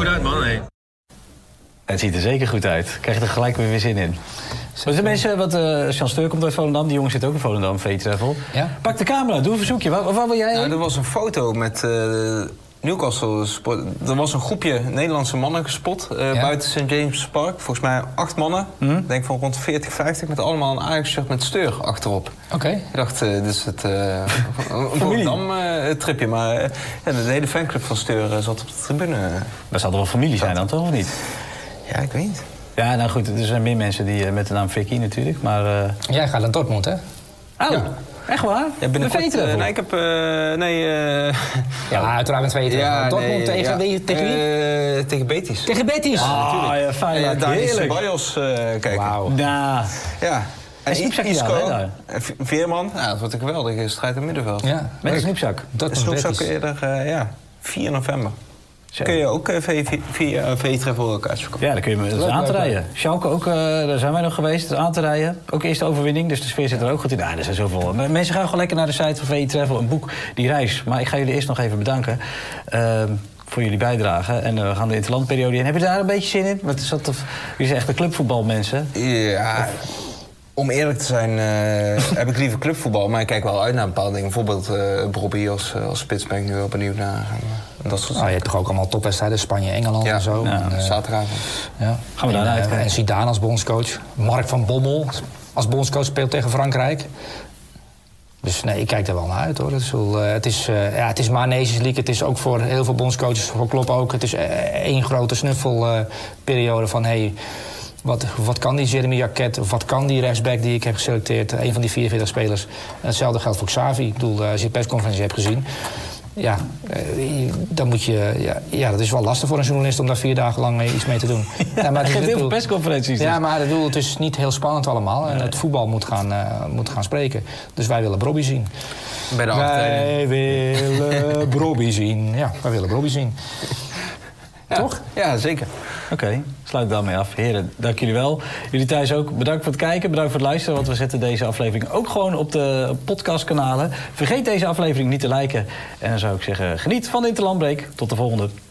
goed uit, man. Hey. Het ziet er zeker goed uit. Krijg je er gelijk weer zin in. Wat de mensen, Jean Steur komt uit Volendam. Die jongen zit ook in Volendam, V-Travel. Ja? Pak de camera, doe een verzoekje. Waar wil jij heen? Nou, er was een foto met Newcastle Sport. Er was een groepje Nederlandse mannen gespot buiten St. James Park. Volgens mij 8 mannen. Ik denk van rond 40, 50. Met allemaal een Ajax-shirt met Steur achterop. Oké. Ik dacht, dit is het Volendam-tripje. Maar de hele fanclub van Steur zat op de tribune. Dat zal er wel familie zijn dan, toch? Of niet? Ja, ik weet niet. Ja, nou goed, er zijn meer mensen die met de naam Vicky natuurlijk, maar... Jij gaat naar Dortmund, hè? Oh, ja. Echt waar? Ja, binnenkort, nee, ik heb... ja, uiteraard met V-Travel. Ja, Dortmund tegen wie? Tegen Betis. Tegen Betis? Ah, ja, fijn. Daar is Ceballos kijken. Wauw. Nou... Ja. En Snoepzak Isco, Veerman. Ja, dat wordt een geweldige strijd in het middenveld. Ja, met een snoepzak. De snoepzak eerder, 4 november. Zo. Kun je ook via V-Travel kaartjes verkopen. Ja, dan kun je dus aan te rijden. Schalke ook, daar zijn wij nog geweest, aan te rijden. Ook eerste overwinning, dus de sfeer zit er ook goed in. Er zijn zoveel. Mensen gaan gewoon lekker naar de site van V-Travel, een boek, die reis. Maar ik ga jullie eerst nog even bedanken voor jullie bijdrage. En we gaan de interlandperiode in. Heb je daar een beetje zin in? Want jullie zijn echt de clubvoetbalmensen. Ja... Om eerlijk te zijn heb ik liever clubvoetbal, maar ik kijk wel uit naar bepaalde dingen. Bijvoorbeeld Robbie als spits ben ik nu wel benieuwd naar. Dat soort je hebt toch ook allemaal topwedstrijden, Spanje, Engeland en zo. Ja, zaterdagavond. Ja. Gaan we daaruit kijken. En Zidane als bondscoach. Mark van Bommel als bondscoach speelt tegen Frankrijk. Dus nee, ik kijk er wel naar uit, hoor. Het is maar Nations League. Het is ook voor heel veel bondscoaches, voor Klopp ook. Het is één grote snuffelperiode van... Wat kan die Jeremy Jacquet, of wat kan die rechtsback die ik heb geselecteerd? Een van die 44 spelers. En hetzelfde geldt voor Xavi. Ik bedoel, als je de persconferentie hebt gezien... Ja, dan moet je... Ja, dat is wel lastig voor een journalist om daar 4 dagen lang iets mee te doen. Ja, maar het geeft heel veel persconferenties. Dus. Ja, maar het is niet heel spannend allemaal. En het voetbal moet gaan spreken. Dus wij willen Brobby zien. Bij de wij willen Brobby zien. Ja, wij willen Brobby zien. Ja. Toch? Ja, zeker. Oké, sluit daarmee af. Heren, dank jullie wel. Jullie thuis ook. Bedankt voor het kijken, bedankt voor het luisteren. Want we zetten deze aflevering ook gewoon op de podcastkanalen. Vergeet deze aflevering niet te liken. En dan zou ik zeggen, geniet van de Interlandbreak. Tot de volgende.